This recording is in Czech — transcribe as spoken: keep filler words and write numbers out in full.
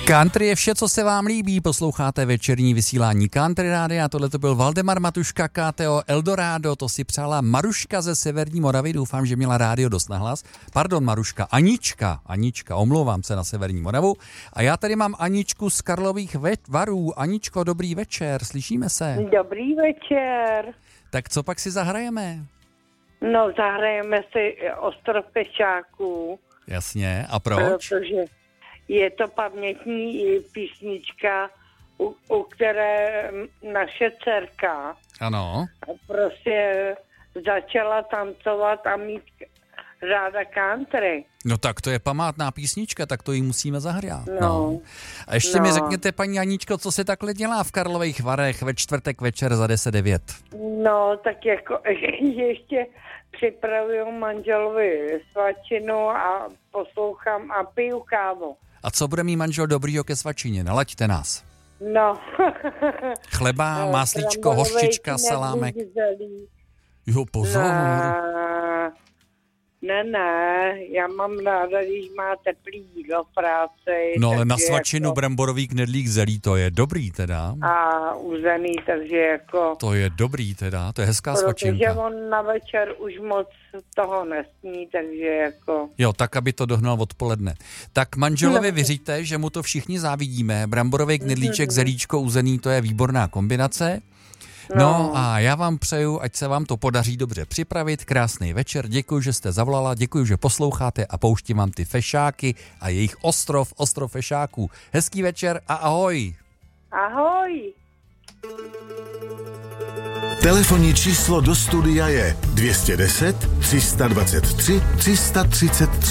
Country je vše, co se vám líbí. Posloucháte večerní vysílání Country Rádia. Tohle to byl Valdemar Matuška, K T O Eldorado. To si přála Maruška ze Severní Moravy. Doufám, že měla rádio dost nahlas. Pardon, Maruška, Anička. Anička, omlouvám se, na Severní Moravu. A já tady mám Aničku z Karlových Varů. Aničko, dobrý večer, slyšíme se? Dobrý večer. Tak co pak si zahrajeme? No, zahrajeme si Ostrov Pešáků. Jasně, a proč? Protože je to pamětní písnička, u, u které naše dcerka ano. prostě začala tancovat a mít ráda country. No tak to je památná písnička, tak to ji musíme zahrát. No. no. A ještě no. mi řekněte, paní Aničko, co se takhle dělá v Karlových Varech ve čtvrtek večer za deset devět? No, tak jako ještě připravuju manželovi svačinu a poslouchám a piju kávu. A co bude mít manžel dobrýho ke svačině? Nalaďte nás. No. Chleba, máslíčko, hořčička, salámek. Jo, pozor. No. Ne, ne, já mám ráda, když má teplý jídlo v práci. No ale na svačinu jako... bramborový knedlík zelí, to je dobrý teda. A uzený, takže jako... To je dobrý teda, to je hezká protože svačinka. Protože on na večer už moc toho nesní, takže jako... Jo, tak, aby to dohnal odpoledne. Tak manželovi no. vyříte, že mu to všichni závidíme. Bramborový knedlíček, zelíčko, uzený, to je výborná kombinace. No. no a já vám přeju, ať se vám to podaří dobře připravit. Krásný večer, děkuji, že jste zavolala, děkuji, že posloucháte a pouštím vám ty fešáky a jejich ostrov, ostrov fešáků. Hezký večer a ahoj. Ahoj. Telefonní číslo do studia je dvě deset, tři dvacet tři, tři třicet tři.